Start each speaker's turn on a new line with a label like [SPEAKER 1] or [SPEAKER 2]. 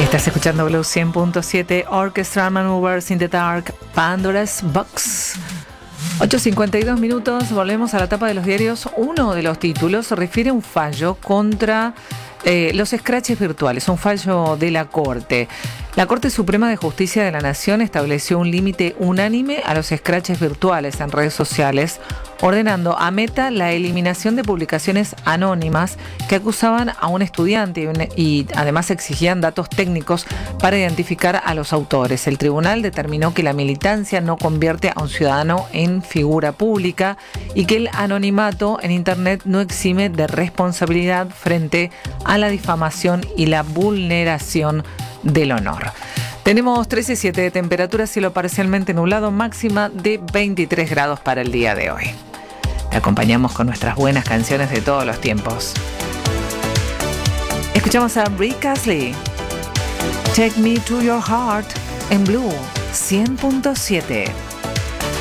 [SPEAKER 1] Estás escuchando Blue 100.7, Orchestral Maneuvers in the Dark, Pandora's Box. 8:52 minutos, volvemos a la tapa de los diarios. Uno de los títulos se refiere a un fallo contra los scratches virtuales, un fallo de la Corte. La Corte Suprema de Justicia de la Nación estableció un límite unánime a los scratches virtuales en redes sociales, ordenando a Meta la eliminación de publicaciones anónimas que acusaban a un estudiante y además exigían datos técnicos para identificar a los autores. El tribunal determinó que la militancia no convierte a un ciudadano en figura pública y que el anonimato en Internet no exime de responsabilidad frente a la difamación y la vulneración del honor. Tenemos 13,7 de temperatura, cielo parcialmente nublado, máxima de 23 grados para el día de hoy. Te acompañamos con nuestras buenas canciones de todos los tiempos. Escuchamos a Rick Astley, Take Me to Your Heart, en Blue 100.7.